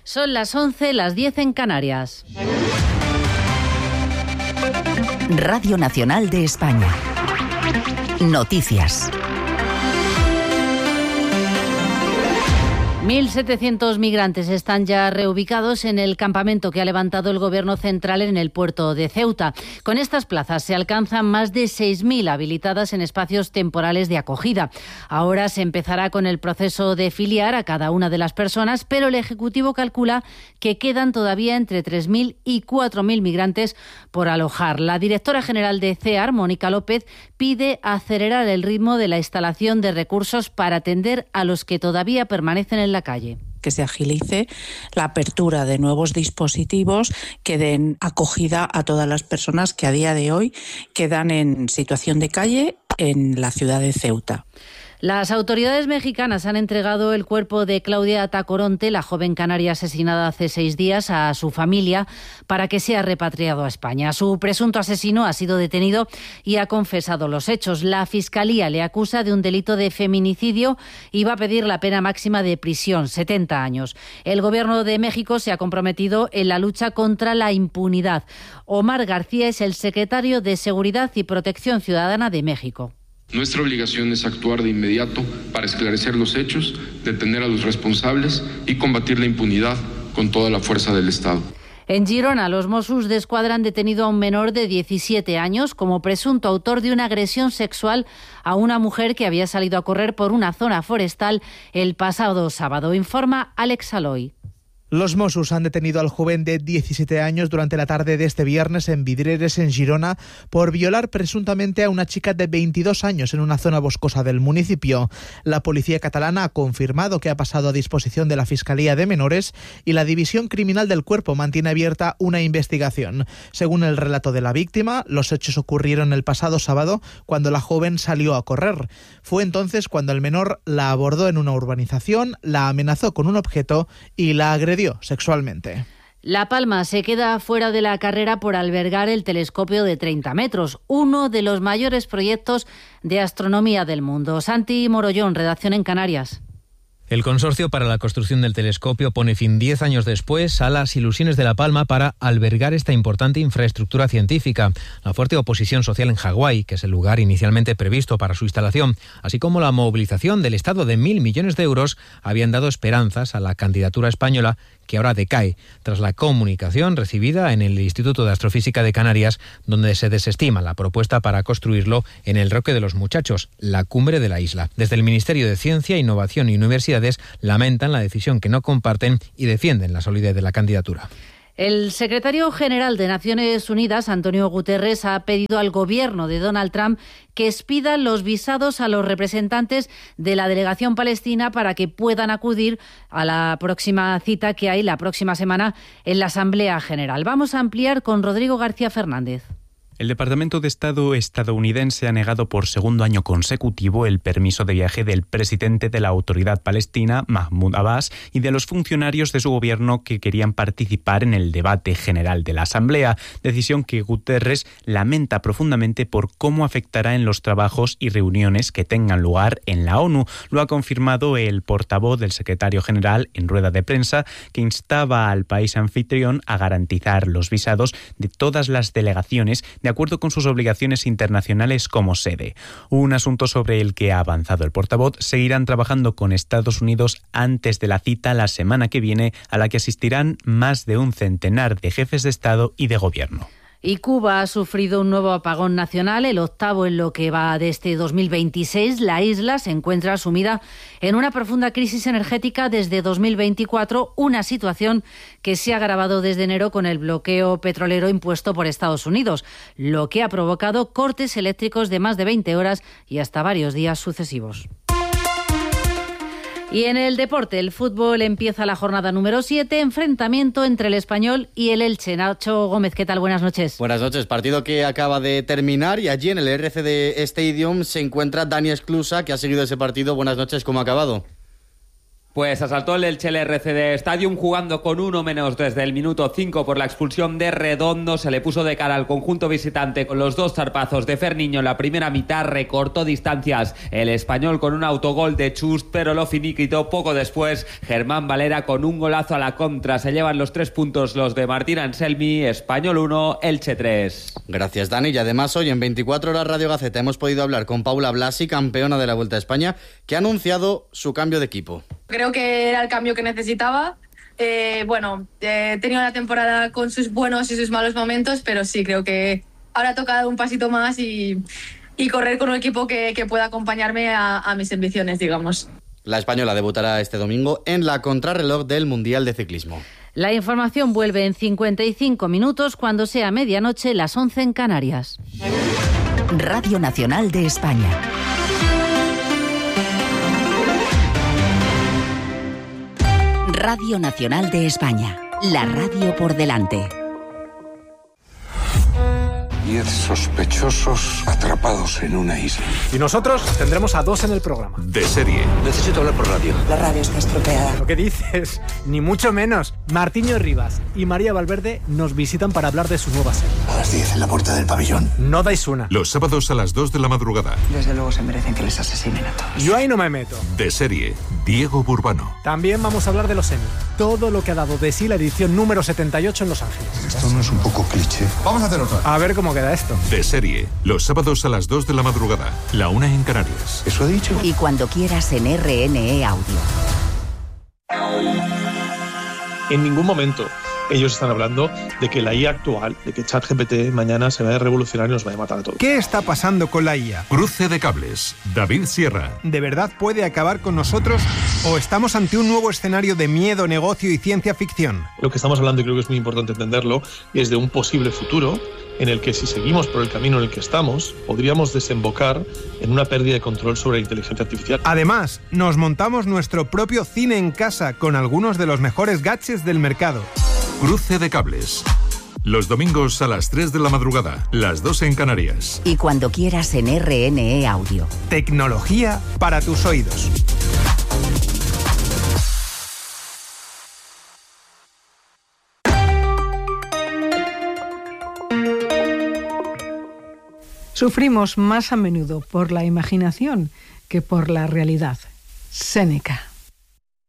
Son las 11, las 10 en Canarias. Radio Nacional de España. Noticias. 1.700 migrantes están ya reubicados en el campamento que ha levantado el Gobierno central en el puerto de Ceuta. Con estas plazas se alcanzan más de 6.000 habilitadas en espacios temporales de acogida. Ahora se empezará con el proceso de filiar a cada una de las personas, pero el Ejecutivo calcula que quedan todavía entre 3.000 y 4.000 migrantes por alojar. La directora general de CEAR, Mónica López, pide acelerar el ritmo de la instalación de recursos para atender a los que todavía permanecen en la calle. Que se agilice la apertura de nuevos dispositivos que den acogida a todas las personas que a día de hoy quedan en situación de calle en la ciudad de Ceuta. Las autoridades mexicanas han entregado el cuerpo de Claudia Tacoronte, la joven canaria asesinada hace 6 días, a su familia para que sea repatriado a España. Su presunto asesino ha sido detenido y ha confesado los hechos. La Fiscalía le acusa de un delito de feminicidio y va a pedir la pena máxima de prisión, 70 años. El Gobierno de México se ha comprometido en la lucha contra la impunidad. Omar García es el secretario de Seguridad y Protección Ciudadana de México. Nuestra obligación es actuar de inmediato para esclarecer los hechos, detener a los responsables y combatir la impunidad con toda la fuerza del Estado. En Girona, los Mossos d'Esquadra han detenido a un menor de 17 años como presunto autor de una agresión sexual a una mujer que había salido a correr por una zona forestal el pasado sábado. Informa Alex Aloy. Los Mossos han detenido al joven de 17 años durante la tarde de este viernes en Vidreres, en Girona, por violar presuntamente a una chica de 22 años en una zona boscosa del municipio. La policía catalana ha confirmado que ha pasado a disposición de la Fiscalía de Menores y la División Criminal del Cuerpo mantiene abierta una investigación. Según el relato de la víctima, los hechos ocurrieron el pasado sábado cuando la joven salió a correr. Fue entonces cuando el menor la abordó en una urbanización, la amenazó con un objeto y la agredió sexualmente. La Palma se queda fuera de la carrera por albergar el telescopio de 30 metros, uno de los mayores proyectos de astronomía del mundo. Santi Morollón, redacción en Canarias. El consorcio para la construcción del telescopio pone fin 10 años después a las ilusiones de La Palma para albergar esta importante infraestructura científica. La fuerte oposición social en Hawái, que es el lugar inicialmente previsto para su instalación, así como la movilización del Estado de 1.000 millones de euros, habían dado esperanzas a la candidatura española, que ahora decae tras la comunicación recibida en el Instituto de Astrofísica de Canarias, donde se desestima la propuesta para construirlo en el Roque de los Muchachos, la cumbre de la isla. Desde el Ministerio de Ciencia, Innovación y Universidades lamentan la decisión que no comparten y defienden la solidez de la candidatura. El secretario general de Naciones Unidas, Antonio Guterres, ha pedido al gobierno de Donald Trump que expida los visados a los representantes de la delegación palestina para que puedan acudir a la próxima cita que hay la próxima semana en la Asamblea General. Vamos a ampliar con Rodrigo García Fernández. El Departamento de Estado estadounidense ha negado por segundo año consecutivo el permiso de viaje del presidente de la Autoridad Palestina, Mahmoud Abbas, y de los funcionarios de su gobierno que querían participar en el debate general de la Asamblea, decisión que Guterres lamenta profundamente por cómo afectará en los trabajos y reuniones que tengan lugar en la ONU. Lo ha confirmado el portavoz del secretario general en rueda de prensa, que instaba al país anfitrión a garantizar los visados de todas las delegaciones de acuerdo con sus obligaciones internacionales como sede. Un asunto sobre el que ha avanzado el portavoz. Seguirán trabajando con Estados Unidos antes de la cita la semana que viene, a la que asistirán más de un centenar de jefes de Estado y de Gobierno. Y Cuba ha sufrido un nuevo apagón nacional, el octavo en lo que va de este 2026. La isla se encuentra sumida en una profunda crisis energética desde 2024, una situación que se ha agravado desde enero con el bloqueo petrolero impuesto por Estados Unidos, lo que ha provocado cortes eléctricos de más de 20 horas y hasta varios días sucesivos. Y en el deporte, el fútbol, empieza la jornada número 7, enfrentamiento entre el Español y el Elche. Nacho Gómez, ¿qué tal? Buenas noches. Buenas noches, partido que acaba de terminar y allí en el RCD Stadium se encuentra Dani Esclusa, que ha seguido ese partido. Buenas noches, ¿cómo ha acabado? Pues asaltó el Elche el RCD Stadium jugando con uno menos desde el minuto 5 por la expulsión de Redondo. Se le puso de cara al conjunto visitante con los dos zarpazos de Ferniño en la primera mitad. Recortó distancias el español con un autogol de Chust, pero lo finiquitó poco después Germán Valera con un golazo a la contra. Se llevan los 3 puntos los de Martín Anselmi. Español 1, Elche 3. Gracias, Dani. Y además hoy en 24 horas Radio Gaceta hemos podido hablar con Paula Blasi, campeona de la Vuelta a España, que ha anunciado su cambio de equipo. Creo que era el cambio que necesitaba. He tenido una temporada con sus buenos y sus malos momentos, pero sí, creo que ahora toca dar un pasito más y correr con un equipo que pueda acompañarme a mis ambiciones, digamos. La española debutará este domingo en la contrarreloj del Mundial de Ciclismo. La información vuelve en 55 minutos cuando sea medianoche, las 11 en Canarias. Radio Nacional de España. Radio Nacional de España, la radio por delante. 10 sospechosos atrapados en una isla. Y nosotros tendremos a 2 en el programa. De serie. Necesito hablar por radio. La radio está estropeada. ¿Lo que dices? Ni mucho menos. Martiño Rivas y María Valverde nos visitan para hablar de su nueva serie. A las 10 en la puerta del pabellón. No dais una. Los sábados a las 2 de la madrugada. Desde luego se merecen que les asesinen a todos. Yo ahí no me meto. De serie. Diego Burbano. También vamos a hablar de los Emmy. Todo lo que ha dado de sí la edición número 78 en Los Ángeles. Esto no es un poco cliché. Vamos a hacer otra. A ver cómo queda esto. De serie. Los sábados a las 2 de la madrugada. La 1 en Canarias. ¿Eso ha dicho? Y cuando quieras en RNE Audio. En ningún momento ellos están hablando de que la IA actual, de que ChatGPT mañana se va a revolucionar y nos va a matar a todos. ¿Qué está pasando con la IA? Cruce de cables. David Sierra. ¿De verdad puede acabar con nosotros o estamos ante un nuevo escenario de miedo, negocio y ciencia ficción? Lo que estamos hablando, y creo que es muy importante entenderlo, es de un posible futuro en el que si seguimos por el camino en el que estamos, podríamos desembocar en una pérdida de control sobre la inteligencia artificial. Además, nos montamos nuestro propio cine en casa con algunos de los mejores gadgets del mercado. Cruce de cables. Los domingos a las 3 de la madrugada, las 2 en Canarias. Y cuando quieras en RNE Audio. Tecnología para tus oídos. Sufrimos más a menudo por la imaginación que por la realidad. Séneca.